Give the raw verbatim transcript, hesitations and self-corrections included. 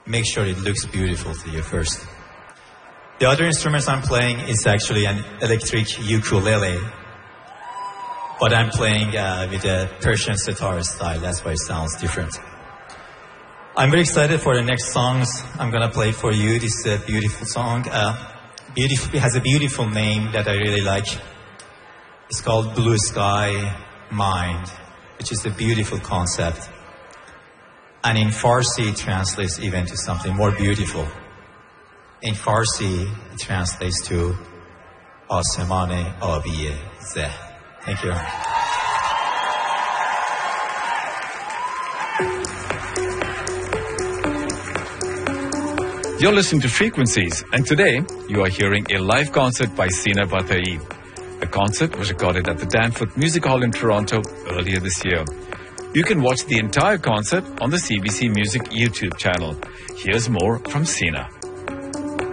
make sure it looks beautiful to you first. The other instruments I'm playing is actually an electric ukulele, but I'm playing uh, with a Persian sitar style. That's why it sounds different. I'm very excited for the next songs I'm gonna play for you. This is a beautiful song. Uh, beautiful, it has a beautiful name that I really like. It's called Blue Sky Mind, which is a beautiful concept. And in Farsi, it translates even to something more beautiful. In Farsi, it translates to Asemane Abiye Zeh. Thank you. You're listening to Frequencies, and today you are hearing a live concert by Sina Batai. The concert was recorded at the Danforth Music Hall in Toronto earlier this year. You can watch the entire concert on the C B C Music YouTube channel. Here's more from Sina.